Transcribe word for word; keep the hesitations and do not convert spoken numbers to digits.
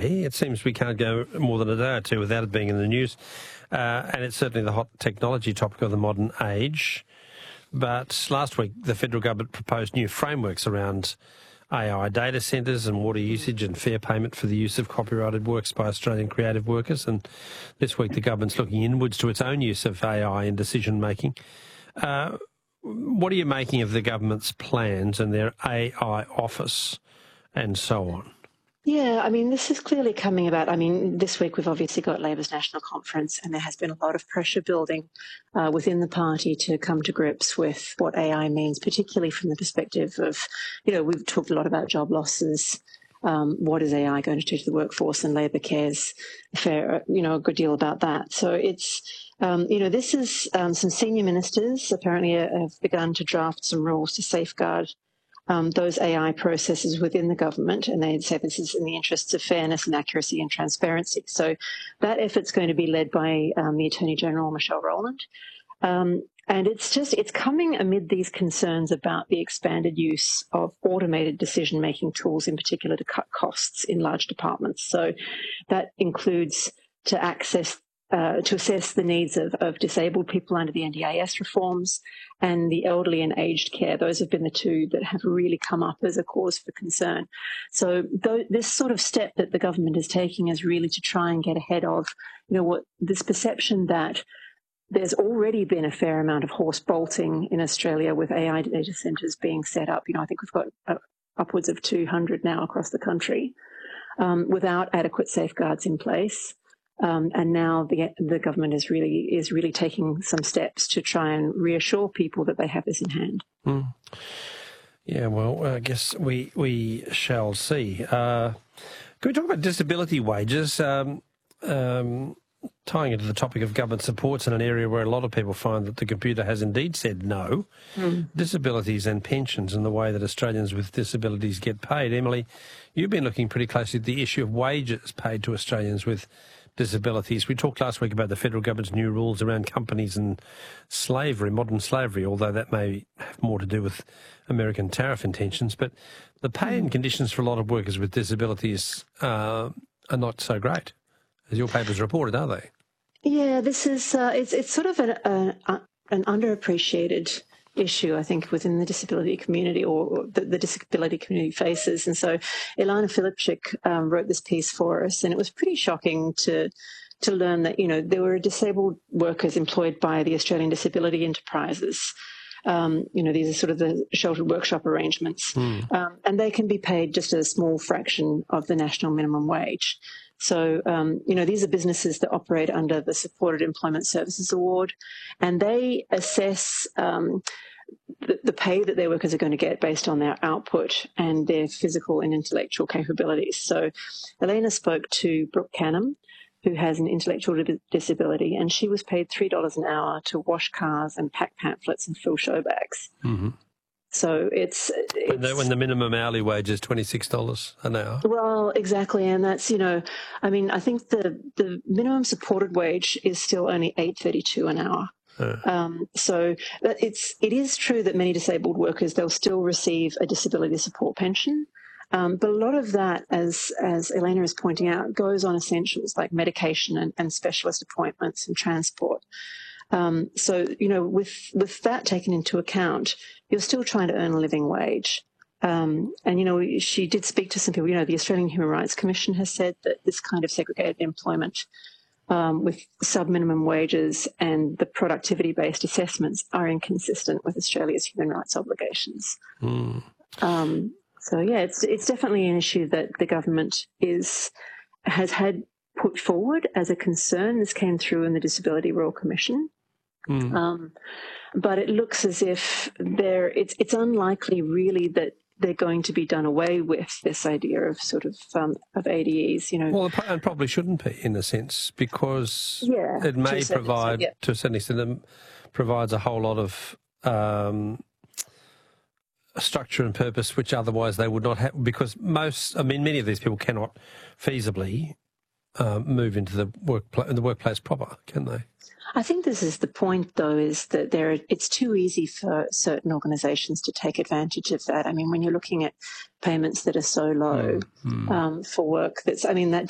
today. It seems we can't go more than a day or two without it being in the news. Uh, and it's certainly the hot technology topic of the modern age. But last week, the federal government proposed new frameworks around A I data centres and water usage and fair payment for the use of copyrighted works by Australian creative workers. And this week, the government's looking inwards to its own use of A I in decision-making. Uh, what are you making of the government's plans and their A I office and so on? Yeah, I mean, this is clearly coming about. I mean, this week we've obviously got Labor's National Conference, and there has been a lot of pressure building uh, within the party to come to grips with what A I means, particularly from the perspective of, you know, we've talked a lot about job losses. Um, what is A I going to do to the workforce? And Labor cares a fair, you know, a good deal about that. So it's, um, you know, this is um, some senior ministers apparently uh, have begun to draft some rules to safeguard Um, those A I processes within the government, and they say this is in the interests of fairness and accuracy and transparency. So that effort's going to be led by um, the Attorney General, Michelle Rowland. Um, and it's just, it's coming amid these concerns about the expanded use of automated decision-making tools, in particular to cut costs in large departments. So that includes to access Uh, to assess the needs of, of disabled people under the N D I S reforms and the elderly and aged care. Those have been the two that have really come up as a cause for concern. So th- this sort of step that the government is taking is really to try and get ahead of, you know, what this perception that there's already been a fair amount of horse bolting in Australia with A I data centres being set up. You know, I think we've got uh, upwards of two hundred now across the country um, without adequate safeguards in place. Um, and now the the government is really is really taking some steps to try and reassure people that they have this in hand. Mm. Yeah, well, I guess we we shall see. Uh, can we talk about disability wages? Um, um, tying into the topic of government supports in an area where a lot of people find that the computer has indeed said no. Mm. Disabilities and pensions and the way that Australians with disabilities get paid. Emily, you've been looking pretty closely at the issue of wages paid to Australians with disabilities. We talked last week about the federal government's new rules around companies and slavery, modern slavery, although that may have more to do with American tariff intentions. But the pay and conditions for a lot of workers with disabilities uh, are not so great, as your paper's reported, are they? Yeah, this is, uh, it's, it's sort of an, uh, an underappreciated issue, I think, within the disability community, or the, the disability community faces. And so Ilana Filipczyk um, wrote this piece for us, and it was pretty shocking to to learn that, you know, there were disabled workers employed by the Australian Disability Enterprises. Um, you know, these are sort of the sheltered workshop arrangements, mm. um, and they can be paid just a small fraction of the national minimum wage. So, um, you know, these are businesses that operate under the Supported Employment Services Award, and they assess um, the, the pay that their workers are going to get based on their output and their physical and intellectual capabilities. So Elena spoke to Brooke Canham, who has an intellectual disability, and she was paid three dollars an hour to wash cars and pack pamphlets and fill show bags. Mm-hmm. So it's, it's when, the, when the minimum hourly wage is twenty-six dollars an hour. Well, exactly, and that's, you know, I mean, I think the the minimum supported wage is still only eight thirty-two an hour. Uh. Um, so it's it is true that many disabled workers, they'll still receive a disability support pension, um, but a lot of that, as as Elena is pointing out, goes on essentials like medication and, and specialist appointments and transport. Um, so, you know, with, with that taken into account, you're still trying to earn a living wage. Um, and, you know, she did speak to some people. You know, the Australian Human Rights Commission has said that this kind of segregated employment um, with sub-minimum wages and the productivity-based assessments are inconsistent with Australia's human rights obligations. Mm. Um, so, yeah, it's it's definitely an issue that the government is has had put forward as a concern. This came through in the Disability Royal Commission. Mm. Um, but it looks as if they're, it's, it's unlikely really that they're going to be done away with, this idea of sort of um, of A D Es, you know. Well, it probably shouldn't be, in a sense, because yeah, it may to provide, yeah. to a certain extent, it provides a whole lot of um, structure and purpose which otherwise they would not have, because most, I mean, many of these people cannot feasibly uh, move into the workplace, the workplace proper, can they? I think this is the point, though, is that there it's too easy for certain organisations to take advantage of that. I mean, when you're looking at payments that are so low mm, mm. Um, for work that's, I mean, that